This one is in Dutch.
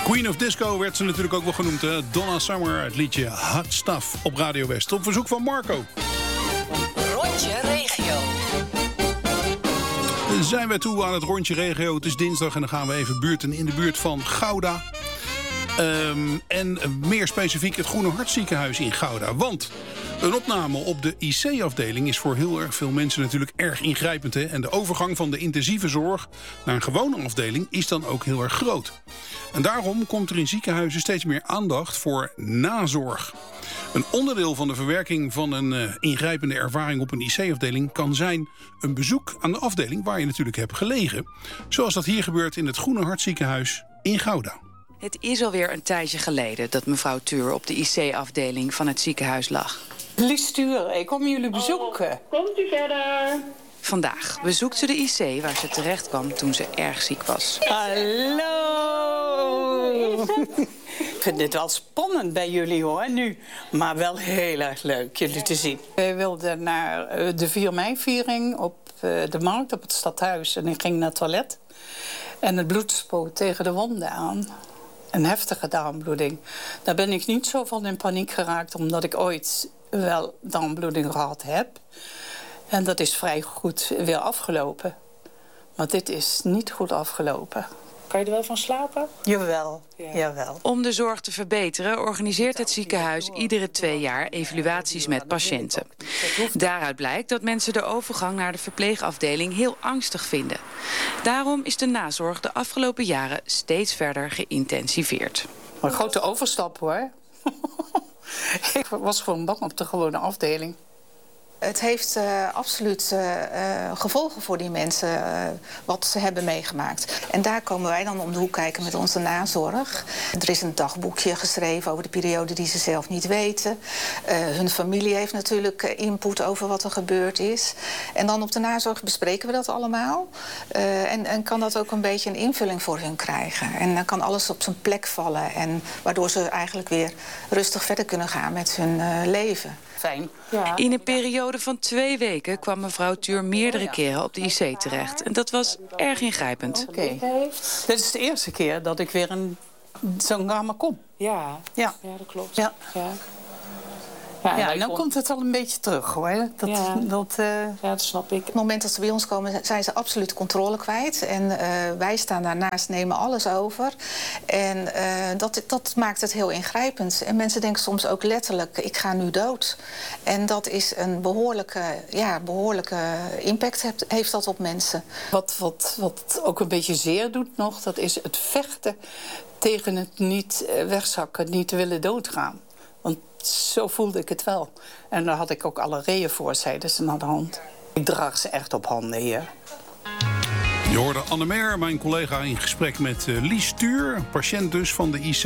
Queen of Disco werd ze natuurlijk ook wel genoemd. Hè? Donna Summer, het liedje Hot Stuff op Radio West. Op verzoek van Marco. Rondje Regio. Zijn we toe aan het Rondje Regio. Het is dinsdag en dan gaan we even buurten in de buurt van Gouda. En meer specifiek het Groene Hartziekenhuis in Gouda. Want een opname op de IC-afdeling is voor heel erg veel mensen natuurlijk erg ingrijpend. Hè? En de overgang van de intensieve zorg naar een gewone afdeling is dan ook heel erg groot. En daarom komt er in ziekenhuizen steeds meer aandacht voor nazorg. Een onderdeel van de verwerking van een ingrijpende ervaring op een IC-afdeling kan zijn een bezoek aan de afdeling waar je natuurlijk hebt gelegen. Zoals dat hier gebeurt in het Groene Hartziekenhuis in Gouda. Het is alweer een tijdje geleden dat mevrouw Tuur op de IC-afdeling van het ziekenhuis lag. Lies Tuur, ik kom jullie bezoeken. Komt u verder? Vandaag bezoekt ze de IC waar ze terecht kwam toen ze erg ziek was. Hallo! Ik vind dit wel spannend bij jullie hoor, nu. Maar wel heel erg leuk jullie te zien. We wilden naar de 4 mei-viering op de markt, op het stadhuis. En ik ging naar het toilet. En het bloed spoot tegen de wonden aan. Een heftige darmbloeding. Daar ben ik niet zo van in paniek geraakt, omdat ik ooit wel darmbloeding gehad heb. En dat is vrij goed weer afgelopen. Maar dit is niet goed afgelopen. Kan je er wel van slapen? Jawel, jawel. Om de zorg te verbeteren organiseert het ziekenhuis iedere 2 jaar evaluaties met patiënten. Daaruit blijkt dat mensen de overgang naar de verpleegafdeling heel angstig vinden. Daarom is de nazorg de afgelopen jaren steeds verder geïntensiveerd. Een grote overstap hoor. Ik was gewoon bang op de gewone afdeling. Het heeft absoluut gevolgen voor die mensen wat ze hebben meegemaakt. En daar komen wij dan om de hoek kijken met onze nazorg. Er is een dagboekje geschreven over de periode die ze zelf niet weten. Hun familie heeft natuurlijk input over wat er gebeurd is. En dan op de nazorg bespreken we dat allemaal. En kan dat ook een beetje een invulling voor hun krijgen. En dan kan alles op zijn plek vallen. En waardoor ze eigenlijk weer rustig verder kunnen gaan met hun leven. Fijn. Ja. In een periode van 2 weken kwam mevrouw Tuur meerdere keren op de IC terecht. En dat was erg ingrijpend. Oké. Dit is de eerste keer dat ik weer in zo'n kamer kom. Ja. Ja. Ja, dat klopt. Ja. Ja, en dan komt het al een beetje terug hoor. Ja, dat snap ik. Op het moment dat ze bij ons komen zijn ze absoluut controle kwijt. En wij staan daarnaast, nemen alles over. En dat maakt het heel ingrijpend. En mensen denken soms ook letterlijk, ik ga nu dood. En dat is een behoorlijke impact heeft dat op mensen. Wat ook een beetje zeer doet nog, dat is het vechten tegen het niet wegzakken, niet willen doodgaan. Want zo voelde ik het wel. En daar had ik ook alle reeën voor, zeiden ze naar de hand. Ik draag ze echt op handen hier. Je hoorde Anne Meer, mijn collega, in gesprek met Lies Tuur, patiënt dus van de IC